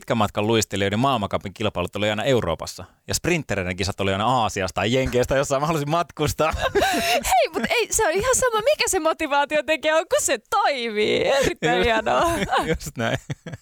pitkämatkan luistelijoiden maailmancupin kilpailut oli aina Euroopassa. Ja sprintereiden kisat oli aina Aasiasta tai Jenkeistä, jossa mä halusin matkustaa. Hei, mutta ei, se on ihan sama, mikä se motivaatio tekee, on, kun se toimii. Erittäin hienoa. Just näin.